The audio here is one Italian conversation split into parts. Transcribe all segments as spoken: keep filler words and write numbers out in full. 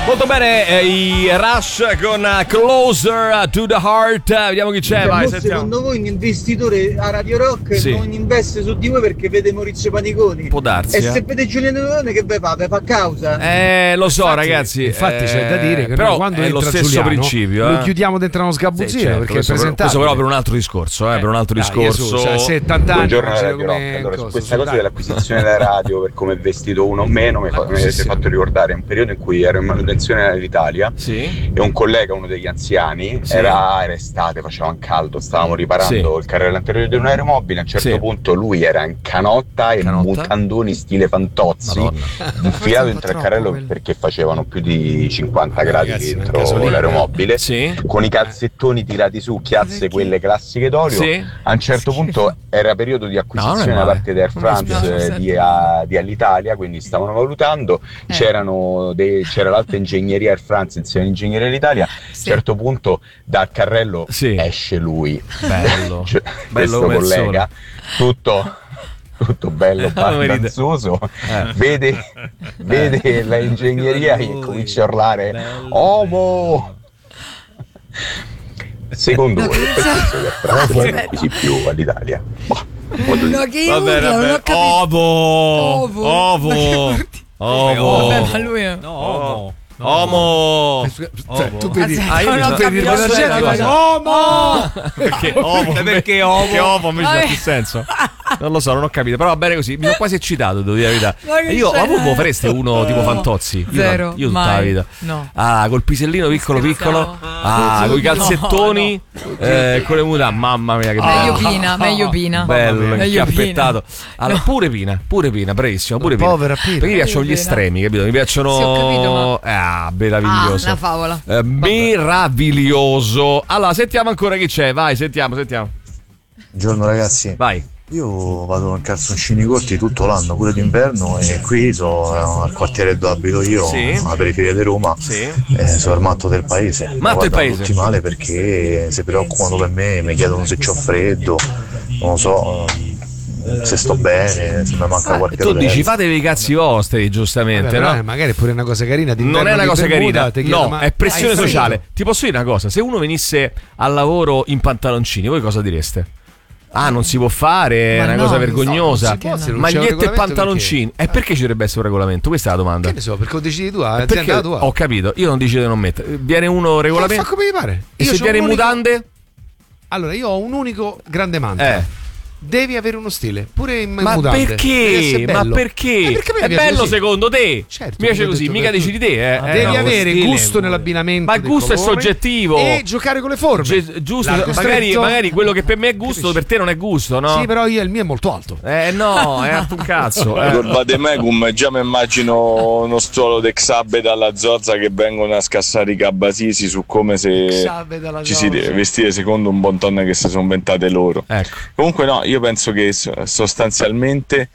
Molto bene, eh, i Rush con uh, Closer to the Heart. Vediamo chi c'è, vai, sentiamo. Secondo voi un investitore a Radio Rock sì. non investe su di voi perché vede Maurizio Paniconi? Può darsi. E eh. se vede Giuliano Leone che ve fa? Ve fa causa? Eh, lo so, infatti, ragazzi. Infatti eh, c'è da dire che però quando è entra lo stesso Giuliano, principio. Eh. Lo chiudiamo dentro uno sgabuzzino sì, certo, perché questo, è presentato. Questo però per un altro discorso, eh, eh, per un altro dai, discorso. Gesù, cioè, settanta anni. Buongiorno Radio come Rock. Allora, cosa, su questa su, cosa dai. dell'acquisizione della radio, per come è vestito uno o meno, mi, fa, mi avete fatto ricordare un periodo in cui ero in manutenzione all'Italia sì. e un collega, uno degli anziani, sì. era, era estate, faceva un caldo, stavamo riparando sì. il carrello anteriore di un aeromobile. A un certo sì. punto lui era in canotta e canotta. mutandoni stile Fantozzi, infilato dentro il carrello quello. perché facevano più di cinquanta gradi ragazzi, dentro l'aeromobile, sì. con i calzettoni tirati su, chiazze quelle classiche d'olio. Sì. A un certo punto era periodo di acquisizione no, da parte di Air France no, di, a, di Alitalia, quindi stavano valutando, eh. c'erano dei, c'era l'alta ingegneria Air France insieme all'ingegneria dell'Italia. Sì. A un certo punto dal carrello sì. esce lui, bello, cioè, bello questo collega, tutto tutto bello panzoso, eh. vede, vede la ingegneria e comincia a urlare Omo! Secondo no, voi perché Air France non acquisi più all'Italia? Boh, no, che io vabbè, non ho capito. Ovo Ovo Ovo Vabbè, ma lui è... No, Ovo. Omo, Cioè, tu vedi, Ah, io non ho vedi capito l'energia, Omo! perché Ovo perché Ovo perché Ovo invece Vabbè. ha più senso. Non lo so, non ho capito, però va bene così. Mi sono quasi eccitato, devo dire la Ma verità. che Io, c'è? ma voi fareste uno tipo Fantozzi? Io, Zero, io tutta mai. la vita. No. Ah, col pisellino piccolo piccolo. Scherzavo. Ah, con i calzettoni, eh, con le mutande. Mamma mia, che Meglio bello. Pina, meglio Pina. Bello, Meglio inchiappettato. Allora, pure Pina, pure Pina, bravissimo, pure Pina. Povera Pina. Perché mi piacciono gli Pina. estremi, capito? Mi piacciono. Sì, ho capito, Ah, Ah, meraviglioso. una favola. Eh, meraviglioso. Allora, sentiamo ancora chi c'è. Vai, sentiamo, sentiamo. Buongiorno ragazzi, Vai. io vado in calzoncini corti tutto l'anno, pure d'inverno, e qui sono al quartiere dove abito io, Sì. alla periferia di Roma, Sì. e sono il matto del paese. Mi Matto del guardano paese. tutti male perché si preoccupano per me, mi chiedono se c'ho freddo, non lo so, se sto bene, se mi manca qualche Tu rotello. dici fatevi i cazzi vostri, giustamente, Vabbè, però no? magari è pure una cosa carina. Non è una cosa carina, chiedo, no, ma è pressione hai freddo? sociale. Ti posso dire una cosa: se uno venisse al lavoro in pantaloncini, voi cosa direste? Ah, non si può fare, è Ma una no, cosa non vergognosa. si può, se non c'è un Magliette e regolamento, pantaloncini. E perché ci dovrebbe essere un regolamento? Questa è la domanda. Che ne so, perché lo decidi tu, la Perché azienda tua. ho capito, io non decido di non mettere. Viene uno Eh, regolamento. fa come mi pare. E Io se c'ho viene in un unico- mutande? Allora, io ho un unico grande mantra. Eh. Devi avere uno stile, pure in Ma mutande. Devi perché? essere Ma bello. perché? Eh, perché a me È piace bello così. secondo te? Certo, Mi piace l'ho così, detto mica per decidi tutti. te, eh. Devi Eh, no, avere stile, gusto pure. nell'abbinamento. Ma il del gusto è colore soggettivo. E giocare con le forme. Ge- giusto, L'arco magari, stretto. magari quello che per me è gusto, Capisci? per te non è gusto, no? Sì, però io il mio è molto alto. Eh no, è alto un cazzo. Eh. Curvate Megum, già mi immagino uno stuolo de Xabe dalla Zozza che vengono a scassare i cabasisi su come se Xabe dalla ci si Zozza. deve vestire secondo un bon ton che si sono inventate loro. Ecco. Comunque no, io penso che so- sostanzialmente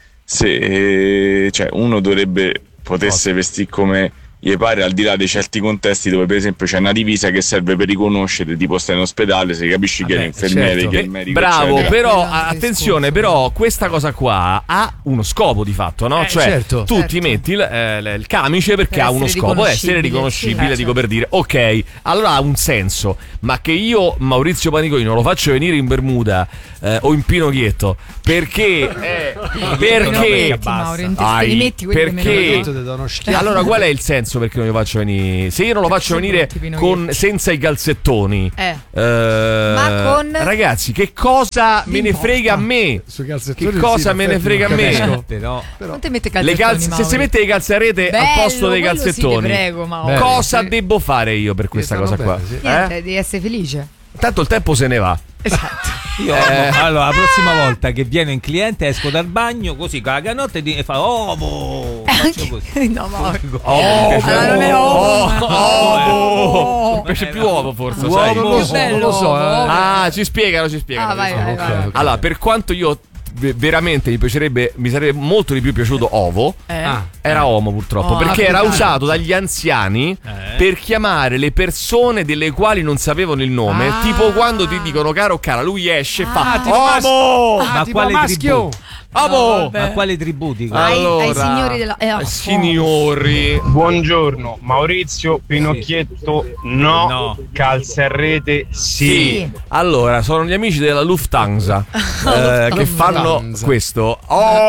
se eh, cioè uno dovrebbe potesse vestire come gli pare, al di là di certi contesti dove per esempio c'è una divisa che serve per riconoscere, tipo stai in ospedale, se capisci che è l'infermiere, certo. che è Eh, il medico, bravo, eccetera. però Grande attenzione, discorso. però questa cosa qua ha uno scopo di fatto, no? Eh, cioè certo. tu ti Certo. metti il, eh, il camice perché Per ha uno essere scopo, essere riconoscibile. riconoscibile, Sì, dico certo. per dire, ok, allora ha un senso, ma che io Maurizio Panicolino lo faccio venire in Bermuda eh, o in Pinocchietto perché eh, perché Metti, Mauro, non ti Ai, metti quelli che me ne perché Io ti do uno schiaffo. allora qual è il senso perché non lo faccio venire? Se io non lo faccio Sono venire brutti con, Pinocchietti. senza i calzettoni, Eh. eh, Ma con- ragazzi, che cosa me ne importa? frega a me? Sui calzettoni, Che cosa sì, me ne in frega a effetti me? non capisco. Però Non ti mette Le calzettoni, calze, se Mauri. si mette le calze a rete Bello, al posto dei quello sì, calzettoni, ti prego, Mauri. Bello, cosa sì. devo fare io per questa stanno cosa qua? bene, sì. Niente, Eh? devi essere felice. Tanto il tempo se ne va. Esatto. io Eh. allora la prossima volta che viene un cliente esco dal bagno così con la canotta e di- e fa ovo. Faccio così. No, Mauri. Oh, Allora non è ovo. oh, Oh. mi piace più uovo forse, Uovo, sai? non lo Più so, bello, non lo so, eh. ovo. Ah, ci spiegano, ci spiegano. Ah, vai, vai, ok, vai. ok. Allora, per quanto io v- veramente mi piacerebbe, mi sarebbe molto di più piaciuto ovo, Eh. Ah. era Omo purtroppo, Oh, perché era africano. usato dagli anziani Eh. per chiamare le persone delle quali non sapevano il nome, Ah. tipo quando ti dicono caro o cara, lui esce e Ah, fa tipo Omo! Ah, Ma tipo quale maschio? tribù? Amo! Ma quali tributi? Ai, Allora, ai signori della eh, oh. signori. Buongiorno, Maurizio Pinocchietto no, No. calza a rete sì. Sì. Allora, sono gli amici della Lufthansa eh, che fanno Lufthansa. questo.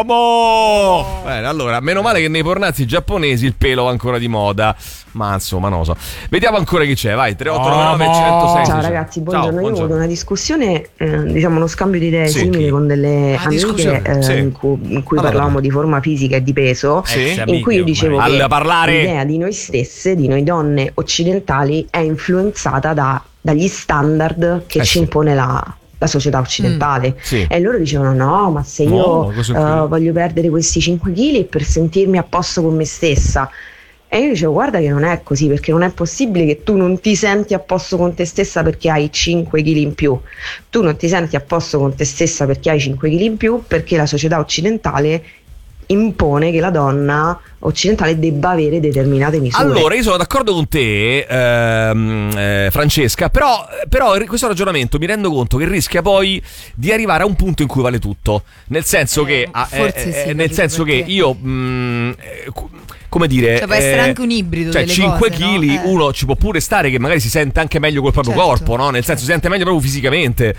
Omo! Bene, allora, meno male che nei pornazzi giapponesi il pelo va ancora di moda. Ma insomma, non lo so. Vediamo ancora chi c'è. Vai, tre otto nove nove uno zero sei. Ciao ragazzi, buongiorno. Ciao, Io ho avuto una discussione, eh, diciamo uno scambio di idee Sì. simili con delle Ah, amiche discussione. eh, Sì. in cui, in cui Allora. parlavamo di forma fisica e di peso, Sì. Ex in amiche cui io dicevo ormai. che Al parlare. l'idea di noi stesse, di noi donne occidentali, è influenzata da- dagli standard che Eh ci sì. impone la, la società occidentale. Sì. E loro dicevano no, ma se No, io cosa eh, qui? voglio perdere questi cinque chili per sentirmi a posto con me stessa. E io dicevo guarda che non è così, perché non è possibile che tu non ti senti a posto con te stessa perché hai cinque chili in più. Tu non ti senti a posto con te stessa perché hai cinque chili in più, perché la società occidentale impone che la donna occidentale debba avere determinate misure. Allora, io sono d'accordo con te, ehm, eh, Francesca, però, però questo ragionamento mi rendo conto che rischia poi di arrivare a un punto in cui vale tutto. Nel senso Eh, che, ah, forse eh, sì, eh, nel capito senso che perché. io, mh, eh, cu- come dire, Cioè, può essere eh, anche un ibrido cioè delle cinque cose, no? chili, Eh. uno ci può pure stare che magari si sente anche meglio col proprio Certo, corpo, no? Nel senso si sente meglio proprio fisicamente.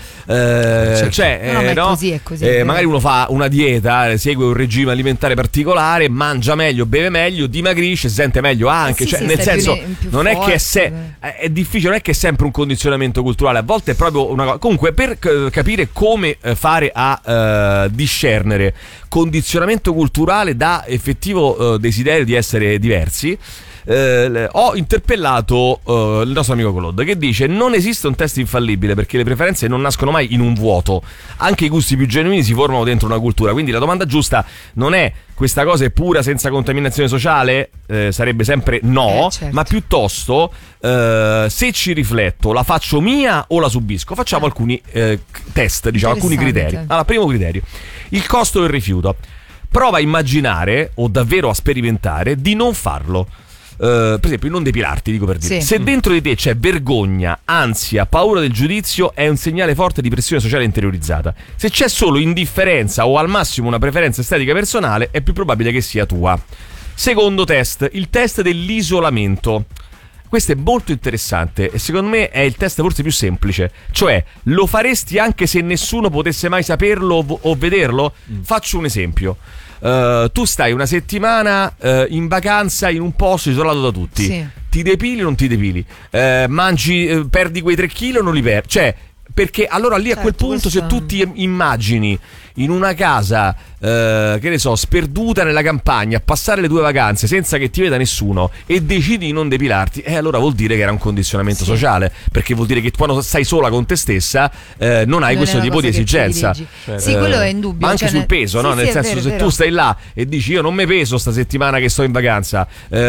Eh, cioè, No, no, ma eh, è no? così, è così, Eh, è vero. magari uno fa una dieta, eh, segue un regime alimentare particolare, mangia meglio, beve meglio, dimagrisce, si sente meglio anche. Eh sì, cioè, sì, nel stai più senso, ne- più non è che è, se- forte. è è difficile, non è che è sempre un condizionamento culturale, a volte è proprio una cosa. Comunque, per eh, capire come eh, fare a eh, discernere condizionamento culturale da effettivo eh, desiderio di essere diversi. Eh, ho interpellato eh, il nostro amico Claude, che dice: non esiste un test infallibile perché le preferenze non nascono mai in un vuoto, anche i gusti più genuini si formano dentro una cultura. Quindi la domanda giusta non è: questa cosa è pura senza contaminazione sociale? Eh, sarebbe sempre no, Eh, certo. ma piuttosto eh, se ci rifletto, la faccio mia o la subisco? Facciamo Eh. alcuni eh, test, diciamo, alcuni Interessante. criteri. Allora, primo criterio: il costo del rifiuto. Prova a immaginare o davvero a sperimentare di non farlo. Uh, per esempio, non depilarti, dico per dire. Sì. Se dentro di te c'è vergogna, ansia, paura del giudizio, è un segnale forte di pressione sociale interiorizzata. Se c'è solo indifferenza o al massimo una preferenza estetica personale, è più probabile che sia tua. Secondo test, il test dell'isolamento. Questo è molto interessante e secondo me è il test forse più semplice. Cioè, lo faresti anche se nessuno potesse mai saperlo o, o vederlo? Mm. Faccio un esempio. Uh, tu stai una settimana uh, in vacanza in un posto isolato da tutti. Sì. Ti depili o non ti depili? Uh, mangi, uh, perdi quei tre chili o non li perdi? Cioè, perché allora lì a quel Certo, punto, questo- se tu ti immagini in una casa, eh, che ne so, sperduta nella campagna, a passare le tue vacanze senza che ti veda nessuno e decidi di non depilarti, e eh, allora vuol dire che era un condizionamento Sì. sociale, perché vuol dire che quando stai sola con te stessa eh, non hai Non questo è una tipo di cosa che esigenza. privilegi. Sì, quello è indubbio, Ma anche cioè, sul nel- peso, sì, no? sì, Nel è senso, vero, se è vero. tu stai là e dici io non mi peso sta settimana che sto in vacanza,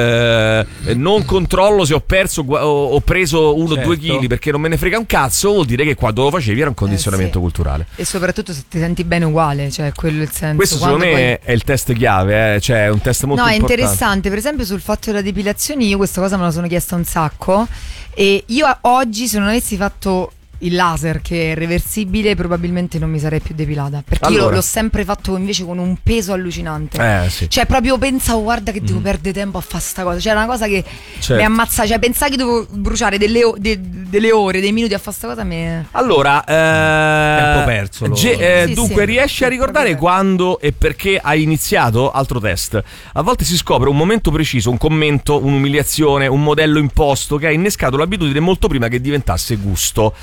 eh, non controllo se ho perso o ho preso uno o Certo. due chili perché non me ne frega un cazzo, vuol dire che quando lo facevi era un condizionamento Eh, sì. culturale. E soprattutto se ti senti bene uguale, cioè quello è il senso. Questo secondo Quando me poi- è il test chiave, eh? Cioè è un test molto No, è importante. interessante, per esempio sul fatto della depilazione io questa cosa me la sono chiesta un sacco e io a- oggi se non avessi fatto il laser che è reversibile probabilmente non mi sarei più depilata, perché io Allora. l'ho sempre fatto invece con un peso allucinante. Eh sì. Cioè proprio pensavo guarda che devo perdere tempo a fare sta cosa, cioè era una cosa che Certo. mi ammazza, cioè pensare che devo bruciare delle, o- de- delle ore, dei minuti a fare sta cosa mi... Allora, eh, Tempo perso, lo- ge- eh, Sì, dunque, sì. riesci a ricordare Proprio quando e perché hai iniziato? Altro test. A volte si scopre un momento preciso, un commento, un'umiliazione, un modello imposto che ha innescato l'abitudine molto prima che diventasse gusto.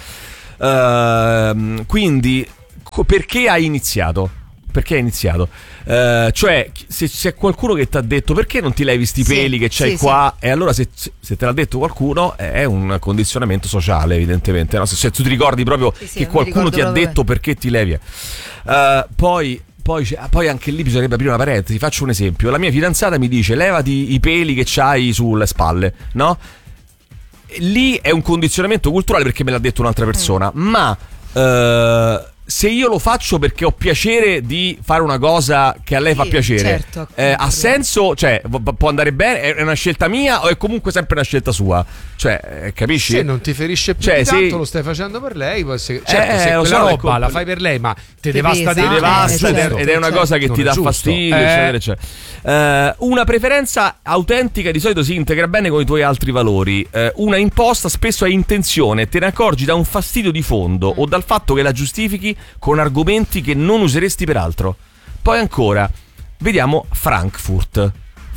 Ehm, quindi, co- perché hai iniziato? Perché hai iniziato? Eh, cioè, se c'è qualcuno che ti ha detto perché non ti levi sti Sì, peli che c'hai sì, qua, e allora se, se te l'ha detto qualcuno è un condizionamento sociale, evidentemente, no? se, se tu ti ricordi proprio Sì, sì, che io mi qualcuno ricordo ti ha proprio detto perché ti levi. Eh, poi, poi, c'è- poi anche lì bisognerebbe aprire una parentesi. Faccio un esempio: la mia fidanzata mi dice levati i peli che c'hai sulle spalle, no? Lì è un condizionamento culturale perché me l'ha detto un'altra persona, ma eh, se io lo faccio perché ho piacere di fare una cosa che a lei Sì, fa piacere, certo, eh, ha concordo. senso? Cioè, v- può andare bene? È una scelta mia o è comunque sempre una scelta sua? Cioè, eh, capisci? Se non ti ferisce più cioè, di tanto, se... lo stai facendo per lei. Se, certo, eh, se quella so, roba ecco, la fai per lei, ma te Ti devasta pesa, dei devasta eh, ed, è, certo, ed è una certo. cosa che Non ti è dà giusto. fastidio, Eh. eccetera, eccetera. Uh, una preferenza autentica di solito si integra bene con i tuoi altri valori. Uh, una imposta spesso è intenzione, te ne accorgi da un fastidio di fondo o dal fatto che la giustifichi con argomenti che non useresti peraltro. Poi ancora, vediamo Frankfurt.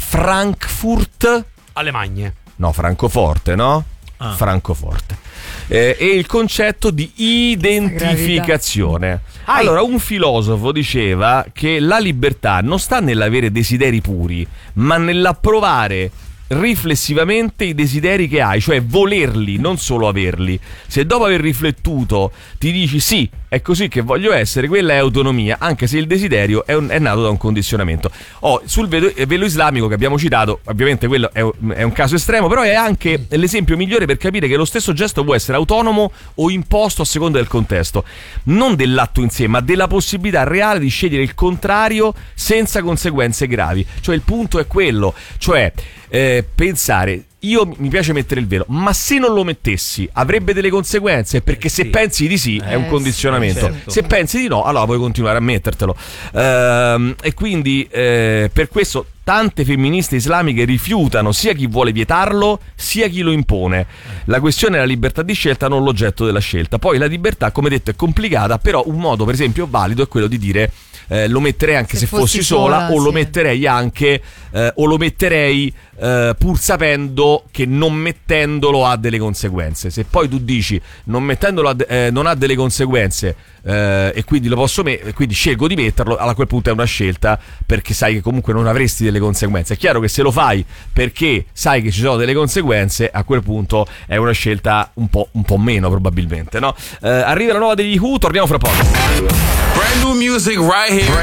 Frankfurt alle magne. No, Francoforte, no? Ah. Francoforte. Eh, e il concetto di identificazione. Allora, un filosofo diceva che la libertà non sta nell'avere desideri puri, ma nell'approvare riflessivamente i desideri che hai, cioè volerli, non solo averli. Se dopo aver riflettuto ti dici sì, è così che voglio essere, quella è autonomia, anche se il desiderio è, un, è nato da un condizionamento. Oh, sul velo, velo islamico che abbiamo citato, ovviamente quello è un, è un caso estremo, però è anche l'esempio migliore per capire che lo stesso gesto può essere autonomo o imposto a seconda del contesto, non dell'atto in sé, ma della possibilità reale di scegliere il contrario senza conseguenze gravi. Cioè il punto è quello, cioè eh, pensare, io mi piace mettere il velo, ma se non lo mettessi avrebbe delle conseguenze, perché se sì. pensi di sì è un Eh, condizionamento, sì, certo. se pensi di no allora puoi continuare a mettertelo. Ehm, e quindi eh, per questo tante femministe islamiche rifiutano sia chi vuole vietarlo sia chi lo impone. La questione è la libertà di scelta, non l'oggetto della scelta. Poi la libertà, come detto, è complicata, però un modo per esempio valido è quello di dire Eh, lo metterei anche se, se fossi, fossi sola, sola o sì. lo metterei anche eh, o lo metterei eh, pur sapendo che non mettendolo ha delle conseguenze. Se poi tu dici non mettendolo ha de- eh, non ha delle conseguenze eh, e quindi lo posso me- quindi scelgo di metterlo, a quel punto è una scelta, perché sai che comunque non avresti delle conseguenze. È chiaro che se lo fai perché sai che ci sono delle conseguenze, a quel punto è una scelta un po', un po' meno probabilmente, no? Eh, arriva la nuova degli Who, torniamo fra poco. Brand new music right here.